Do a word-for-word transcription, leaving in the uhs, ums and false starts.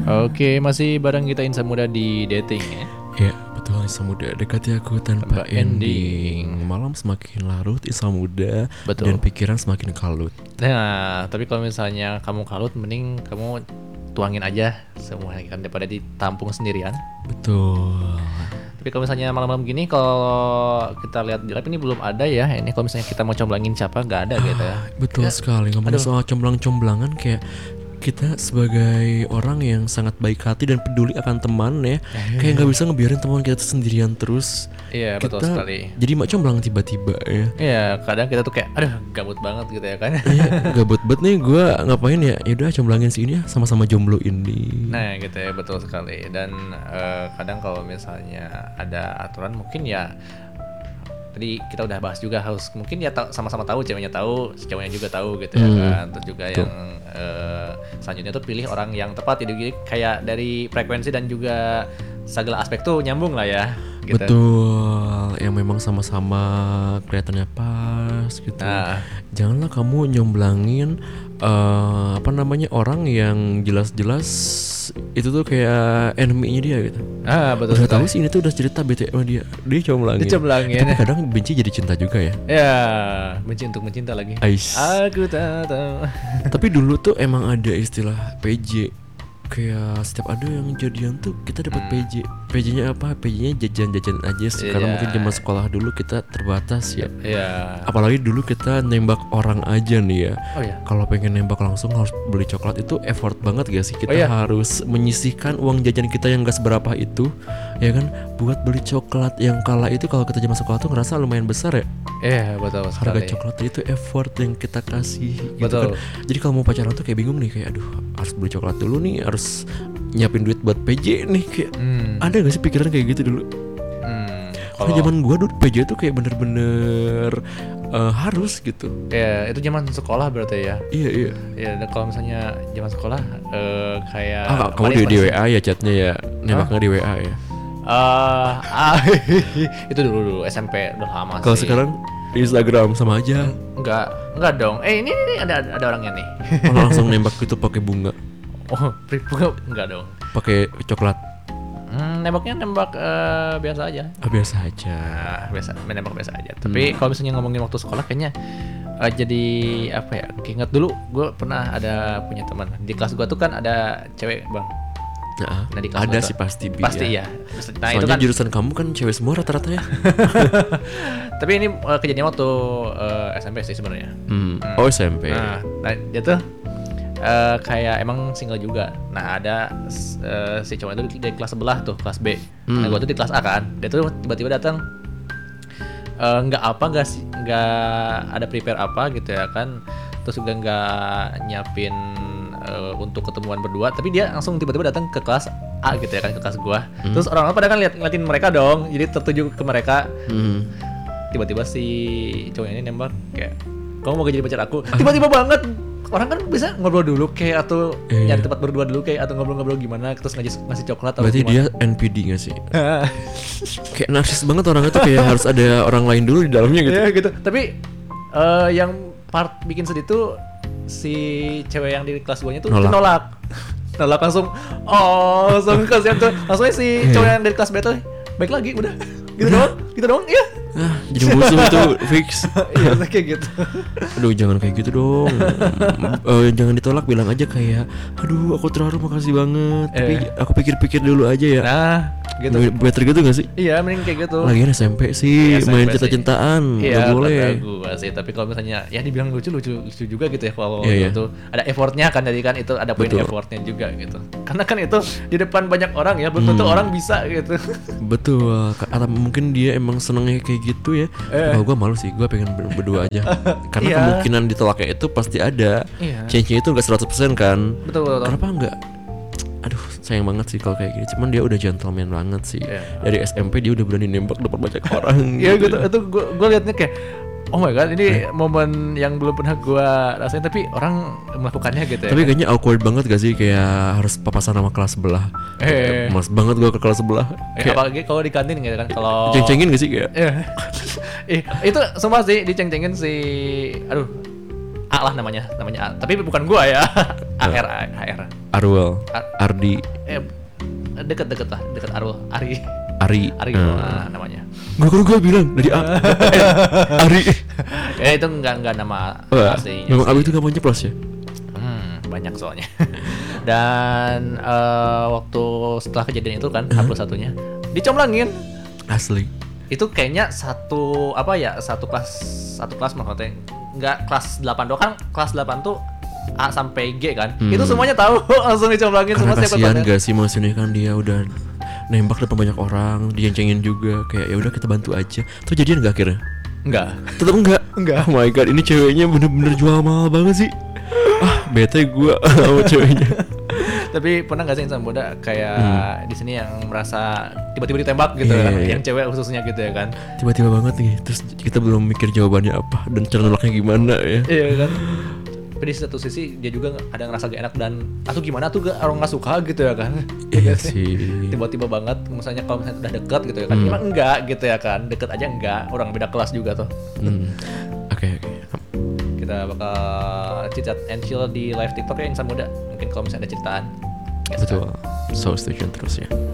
Oke, masih bareng kita Insan Muda di dating ya. Ya, betul Insan Muda. Dekati aku tanpa, tanpa ending. ending. Malam semakin larut Insan Muda. Betul. Dan pikiran semakin kalut. Nah, tapi kalau misalnya kamu kalut, mending kamu tuangin aja semua kan daripada ditampung sendirian. Betul. Tapi kalau misalnya malam-malam gini, kalau kita lihat di live ini belum ada ya. Ini kalau misalnya kita mau comblangin siapa, nggak ada gitu ya. Betul ya, sekali. Ngomongin soal comblang-comblangan, kayak kita sebagai orang yang sangat baik hati dan peduli akan teman ya, kayak nggak bisa ngebiarin teman kita tuh sendirian terus. Iya, kita betul sekali. Jadi mak comblang tiba-tiba ya. Iya, kadang kita tuh kayak, aduh gabut banget gitu ya kan. Iya, gabut banget nih gue ngapain ya? Yaudah comblangin si ini ya, sama-sama jomblo ini. Nah gitu ya, betul sekali. Dan uh, kadang kalau misalnya ada aturan mungkin ya, tadi kita udah bahas juga, harus mungkin ya ta- sama-sama tahu, ceweknya tahu, si cowoknya juga tahu gitu ya hmm. kan. Terus juga Tuh. yang uh, selanjutnya tuh pilih orang yang tepat, jadi kayak dari frekuensi dan juga segala aspek tuh nyambung lah ya gitu. Betul, yang memang sama-sama kelihatannya pas gitu. Nah. Janganlah kamu nyomblangin uh, apa namanya orang yang jelas-jelas itu tuh kayak enemy-nya dia gitu. Ah, betul. Udah tahu sih ini tuh udah cerita bete sama dia. Dia comblangin. Dia comblangin. Tapi kadang benci jadi cinta juga ya. Ya, benci untuk mencinta lagi. Ais. Aku tak tahu. Tapi dulu tuh emang ada istilah P J. Kayak setiap ada yang jadian tuh kita dapat hmm. P J. P J-nya apa? P J-nya jajan-jajan aja. Sekarang yeah. mungkin zaman sekolah dulu kita terbatas ya. Iya. Yeah. Apalagi dulu kita nembak orang aja nih ya. Oh iya. Kalau pengen nembak langsung harus beli coklat, itu effort banget gak sih? Kita oh, iya. harus menyisihkan uang jajan kita yang gak seberapa itu, ya kan? Buat beli coklat yang kala itu kalau kita zaman sekolah tuh ngerasa lumayan besar ya. Iya, yeah, betul sekali. Harga coklat itu effort yang kita kasih gitu betul. kan. Jadi kalau mau pacaran tuh kayak bingung nih, kayak aduh harus beli coklat dulu nih, harus nyiapin duit buat P J nih kayak. Hmm. Ada gak sih pikiran kayak gitu dulu? Hmm, kalau zaman gua dulu P J tuh kayak bener-bener uh, harus gitu. Ya, itu zaman sekolah berarti ya. Iya, iya. Ya, kalau misalnya zaman sekolah uh, kayak ah, kamu di, di W A ya chatnya ya, nembaknya di W A ya. Uh, ah, itu dulu dulu S M P udah lama sih. Kalau sekarang di Instagram sama aja. Enggak, enggak dong. Eh ini, ini ada ada orangnya nih. Oh, langsung nembak itu pakai bunga. Oh, bunga enggak dong. Pakai coklat. Hmm, nembaknya nembak uh, biasa aja. Oh, biasa aja. Nah, biasa, menembak biasa aja. Tapi hmm. kalau misalnya ngomongin waktu sekolah kayaknya uh, jadi apa ya? Ingat dulu gue pernah ada punya teman di kelas gue tuh kan ada cewek, Bang. Nah, nah di kelas ada sih pasti bi, pasti ya. ya. Nah, soalnya itu kan jurusan kamu kan cewek semua rata-rata ya. Tapi ini uh, kejadian waktu uh, S M P sih sebenarnya. Hmm. Hmm. Oh S M P. Nah, nah dia tuh uh, kayak emang single juga. Nah ada uh, si cowok itu dari kelas sebelah tuh, kelas B. Hmm. Nah gue tuh di kelas A kan. Dia tuh tiba-tiba datang. Nggak uh, apa, nggak nggak ada prepare apa gitu ya kan. Terus juga nggak nyiapin Uh, untuk ketemuan berdua, tapi dia langsung tiba-tiba datang ke kelas A gitu ya kan, ke kelas gua. Hmm. Terus orang-orang pada kan lihat ngeliatin mereka dong, jadi tertuju ke mereka. Hmm. Tiba-tiba si cowoknya ini nembak kayak, kamu mau jadi pacar aku? Tiba-tiba banget. Orang kan bisa ngobrol dulu kayak atau eh, nyari tempat berdua dulu kayak atau ngobrol-ngobrol gimana, terus ngasih ngasih coklat atau berarti gimana. Dia N P D nggak sih? Kayak narsis banget orangnya tuh, kayak harus ada orang lain dulu di dalamnya gitu. Iya gitu. Tapi uh, yang part bikin sedih tuh si cewek yang di kelas gue nya tuh nolak. nolak nolak langsung oh langsung kasihan tuh langsung si cewek yang dari kelas B tuh baik lagi udah gitu doang gitu doang iya ah, jadi musuh itu fix. Iya kayak gitu. Aduh jangan kayak gitu dong. uh, jangan ditolak, bilang aja kayak aduh aku terharu makasih banget eh. Tapi aku pikir-pikir dulu aja ya. Nah gitu. Better gitu gak sih? Iya mending kayak gitu. Lagian S M P sih, ya, main cinta-cintaan. Iya, gak boleh. Gua sih, tapi kalau misalnya ya dibilang lucu lucu lucu juga gitu ya kalau yeah, itu yeah. Ada effortnya kan, jadi kan itu ada poin effortnya juga gitu. Karena kan itu di depan banyak orang ya, belum tentu hmm. orang bisa gitu. Betul. Atau mungkin dia emang senengnya kayak gitu ya. Eh. Kalau gue malu sih, gue pengen berdua aja. Karena yeah. kemungkinan ditolaknya itu pasti ada. Yeah. Chance-nya itu nggak seratus persen kan. Betul, betul. Kenapa nggak? Aduh sayang banget sih kalau kayak gini. Cuman dia udah gentleman banget sih. Yeah. Dari S M P dia udah berani nembak depan banyak orang. Iya gitu. Itu gue gue liatnya kayak oh my god, ini eh. momen yang belum pernah gue rasain, tapi orang melakukannya gitu ya. Tapi kayaknya awkward banget gak sih, kayak harus papasan sama kelas sebelah. Eh, mas banget gue ke kelas sebelah. Eh, kayak, apalagi kalau di kantin gitu kan, kalau ceng-cengin gak sih kayak? Eh, itu semua sih diceng-cengin si, aduh, A lah namanya, namanya A. Tapi bukan gua ya. A R A R. Arwel, Ar- Ardi, Eh deket-deket lah, deket Arul, Ari. Ari, Ari uh. nah, namanya. Gua kan gua bilang dari A, eh, Ari. Ya itu enggak enggak nama Wah, aslinya. memang sih. Abi itu namanya plus ya. Hmm, banyak soalnya. Dan eh, waktu setelah kejadian itu kan, H plus satunya dicomblangin. Asli. Itu kayaknya satu apa ya, satu kelas satu kelas maksudnya nggak kelas delapan doang kan, kelas delapan tuh A sampai G kan. Hmm. Itu semuanya tahu langsung dicomblangin Karena semua siapa kasihan tahu. gak sih maksudnya kan dia udah nembak depan banyak orang, dijencengin juga kayak ya udah kita bantu aja. Tuh jadian gak akhirnya? Enggak. Tetap enggak. Enggak. Oh my god, ini ceweknya bener-bener jual mahal banget sih. Ah, bete gue sama ceweknya. Tapi pernah nggak sih insan muda kayak Hmm. di sini yang merasa tiba-tiba ditembak gitu Iya, kan, iya. yang cewek khususnya gitu ya kan. Tiba-tiba banget nih, terus kita belum mikir jawabannya apa dan cara nolaknya gimana ya. Iya kan. Tapi di satu sisi dia juga ada ngerasa gak enak dan atau gimana tuh gak orang nggak suka gitu ya kan. Iya sih. Tiba-tiba banget misalnya kalau misalnya udah deket gitu ya kan. Hmm. Emang enggak gitu ya kan. Deket aja enggak, orang beda kelas juga tuh. Hmm. Oke oke. Kita bakal chit-chat and chill di live TikTok ya insan muda. Mungkin kalau misalnya ada ceritaan. Betul. So stay tune terus ya.